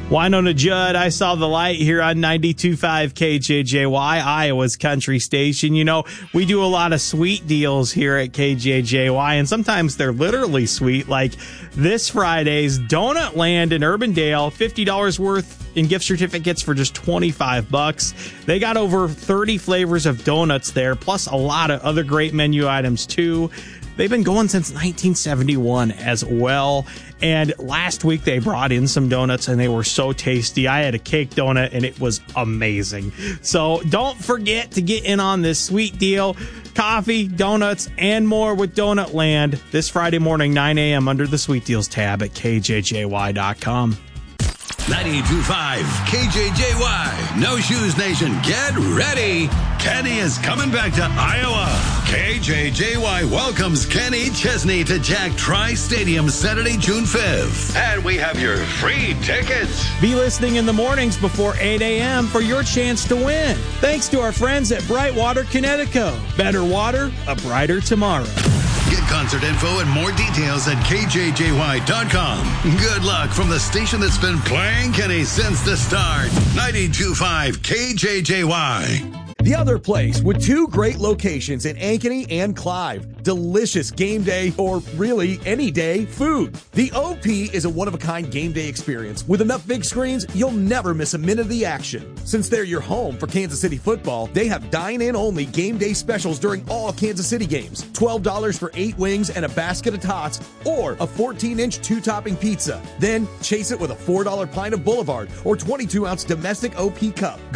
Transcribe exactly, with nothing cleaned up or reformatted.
Winona Judd, I saw the light here on ninety-two point five K J J Y, Iowa's country station. You know, we do a lot of sweet deals here at K J J Y, and sometimes they're literally sweet, like this Friday's Donut Land in Urbandale, fifty dollars worth in gift certificates for just twenty-five bucks. They got over thirty flavors of donuts there, plus a lot of other great menu items too. They've been going since nineteen seventy-one as well. And last week they brought in some donuts and they were so tasty. I had a cake donut and it was amazing. So don't forget to get in on this sweet deal. Coffee, donuts, and more with Donut Land this Friday morning, nine a.m. under the Sweet Deals tab at K J J Y dot com. ninety-two point five K J J Y. No Shoes Nation, get ready. Kenny is coming back to Iowa. K J J Y welcomes Kenny Chesney to Jack Tri-Stadium Saturday, June fifth. And we have your free tickets. Be listening in the mornings before eight a.m. for your chance to win. Thanks to our friends at Brightwater, Connecticut. Better water, a brighter tomorrow. Get concert info and more details at K J J Y dot com. Good luck from the station that's been playing Kenny since the start. ninety-two point five K J J Y. The Other Place, with two great locations in Ankeny and Clive. Delicious game day, or really any day, food. The O P is a one-of-a-kind game day experience. With enough big screens, you'll never miss a minute of the action. Since they're your home for Kansas City football, they have dine-in-only game day specials during all Kansas City games. twelve dollars for eight wings and a basket of tots, or a fourteen-inch two-topping pizza. Then chase it with a four dollar pint of Boulevard or twenty-two ounce domestic O P cup. Go